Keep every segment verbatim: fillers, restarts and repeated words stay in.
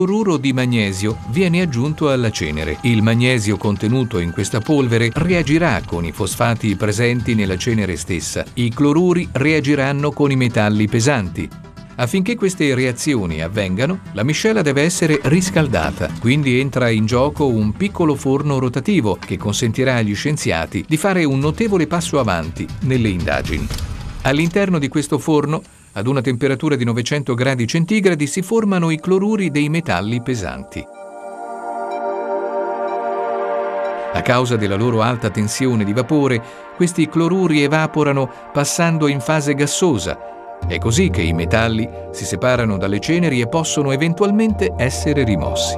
cloruro di magnesio viene aggiunto alla cenere. Il magnesio contenuto in questa polvere reagirà con i fosfati presenti nella cenere stessa. I cloruri reagiranno con i metalli pesanti. Affinché queste reazioni avvengano, la miscela deve essere riscaldata, quindi entra in gioco un piccolo forno rotativo che consentirà agli scienziati di fare un notevole passo avanti nelle indagini. All'interno di questo forno, ad una temperatura di novecento gradi centigradi, si formano i cloruri dei metalli pesanti. A causa della loro alta tensione di vapore, questi cloruri evaporano passando in fase gassosa. È così che i metalli si separano dalle ceneri e possono eventualmente essere rimossi.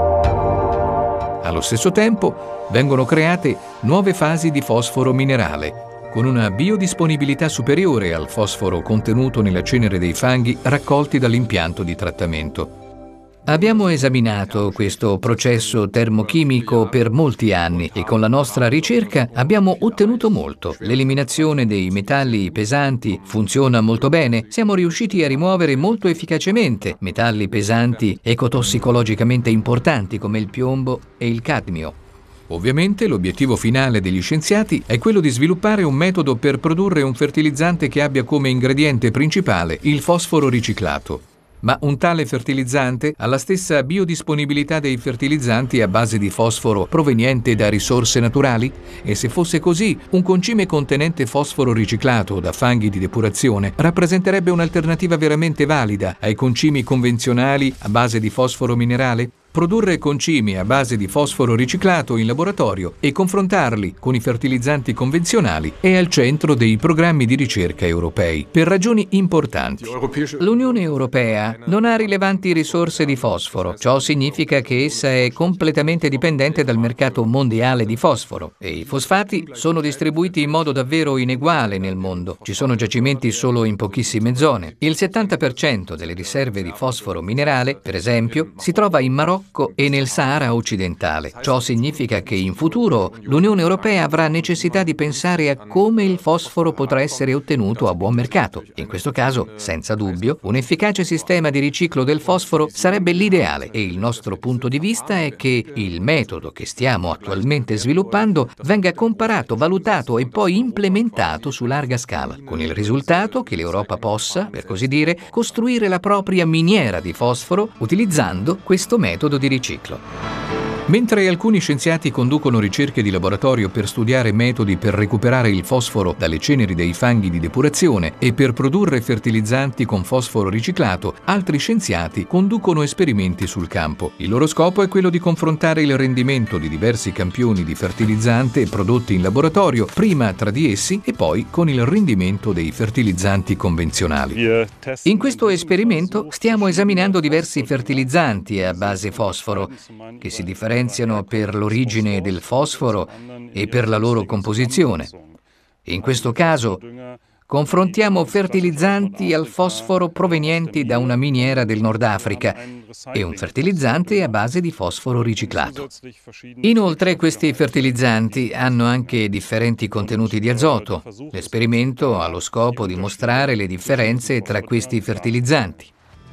Allo stesso tempo vengono create nuove fasi di fosforo minerale, con una biodisponibilità superiore al fosforo contenuto nella cenere dei fanghi raccolti dall'impianto di trattamento. Abbiamo esaminato questo processo termochimico per molti anni e con la nostra ricerca abbiamo ottenuto molto. L'eliminazione dei metalli pesanti funziona molto bene. Siamo riusciti a rimuovere molto efficacemente metalli pesanti ecotossicologicamente importanti come il piombo e il cadmio. Ovviamente l'obiettivo finale degli scienziati è quello di sviluppare un metodo per produrre un fertilizzante che abbia come ingrediente principale il fosforo riciclato. Ma un tale fertilizzante ha la stessa biodisponibilità dei fertilizzanti a base di fosforo proveniente da risorse naturali? E se fosse così, un concime contenente fosforo riciclato da fanghi di depurazione rappresenterebbe un'alternativa veramente valida ai concimi convenzionali a base di fosforo minerale? Produrre concimi a base di fosforo riciclato in laboratorio e confrontarli con i fertilizzanti convenzionali è al centro dei programmi di ricerca europei, per ragioni importanti. L'Unione Europea non ha rilevanti risorse di fosforo. Ciò significa che essa è completamente dipendente dal mercato mondiale di fosforo e i fosfati sono distribuiti in modo davvero ineguale nel mondo. Ci sono giacimenti solo in pochissime zone. Il settanta per cento delle riserve di fosforo minerale, per esempio, si trova in Marocco e nel Sahara occidentale. Ciò significa che in futuro l'Unione Europea avrà necessità di pensare a come il fosforo potrà essere ottenuto a buon mercato. In questo caso, senza dubbio, un efficace sistema di riciclo del fosforo sarebbe l'ideale e il nostro punto di vista è che il metodo che stiamo attualmente sviluppando venga comparato, valutato e poi implementato su larga scala, con il risultato che l'Europa possa, per così dire, costruire la propria miniera di fosforo utilizzando questo metodo di riciclo. Mentre alcuni scienziati conducono ricerche di laboratorio per studiare metodi per recuperare il fosforo dalle ceneri dei fanghi di depurazione e per produrre fertilizzanti con fosforo riciclato, altri scienziati conducono esperimenti sul campo. Il loro scopo è quello di confrontare il rendimento di diversi campioni di fertilizzante prodotti in laboratorio, prima tra di essi e poi con il rendimento dei fertilizzanti convenzionali. In questo esperimento stiamo esaminando diversi fertilizzanti a base fosforo che si differenziano per l'origine del fosforo e per la loro composizione. In questo caso, confrontiamo fertilizzanti al fosforo provenienti da una miniera del Nord Africa e un fertilizzante a base di fosforo riciclato. Inoltre, questi fertilizzanti hanno anche differenti contenuti di azoto. L'esperimento ha lo scopo di mostrare le differenze tra questi fertilizzanti.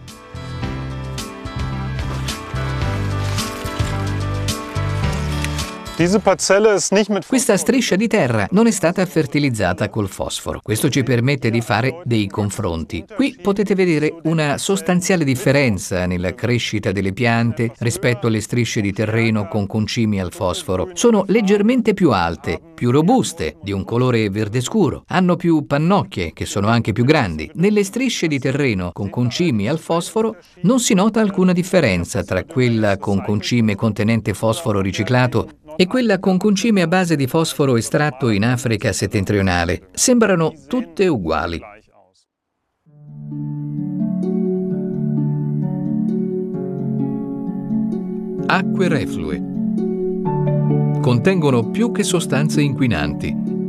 Questa striscia di terra non è stata fertilizzata col fosforo. Questo ci permette di fare dei confronti. Qui potete vedere una sostanziale differenza nella crescita delle piante rispetto alle strisce di terreno con concimi al fosforo. Sono leggermente più alte, più robuste, di un colore verde scuro. Hanno più pannocchie, che sono anche più grandi. Nelle strisce di terreno con concimi al fosforo non si nota alcuna differenza tra quella con concime contenente fosforo riciclato e quella con concime a base di fosforo estratto in Africa settentrionale. Sembrano tutte uguali. Acque reflue. Contengono più che sostanze inquinanti.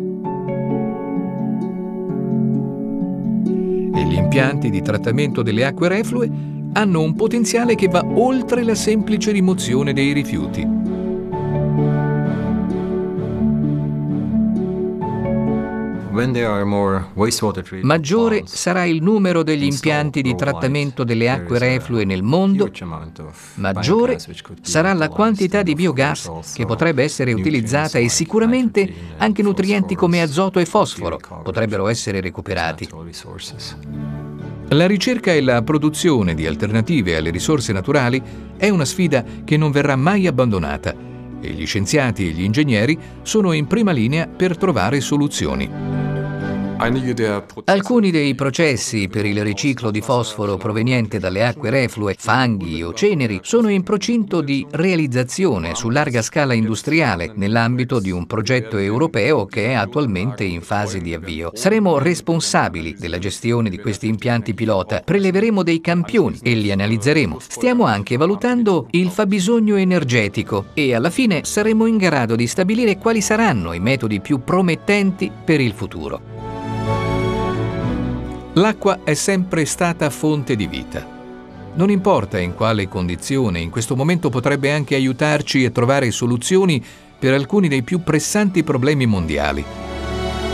E gli impianti di trattamento delle acque reflue hanno un potenziale che va oltre la semplice rimozione dei rifiuti. Maggiore sarà il numero degli impianti di trattamento delle acque reflue nel mondo, maggiore sarà la quantità di biogas che potrebbe essere utilizzata e sicuramente anche nutrienti come azoto e fosforo potrebbero essere recuperati. La ricerca e la produzione di alternative alle risorse naturali è una sfida che non verrà mai abbandonata e gli scienziati e gli ingegneri sono in prima linea per trovare soluzioni. Alcuni dei processi per il riciclo di fosforo proveniente dalle acque reflue, fanghi o ceneri sono in procinto di realizzazione su larga scala industriale nell'ambito di un progetto europeo che è attualmente in fase di avvio. Saremo responsabili della gestione di questi impianti pilota, preleveremo dei campioni e li analizzeremo. Stiamo anche valutando il fabbisogno energetico e alla fine saremo in grado di stabilire quali saranno i metodi più promettenti per il futuro. L'acqua è sempre stata fonte di vita. Non importa in quale condizione, in questo momento potrebbe anche aiutarci a trovare soluzioni per alcuni dei più pressanti problemi mondiali.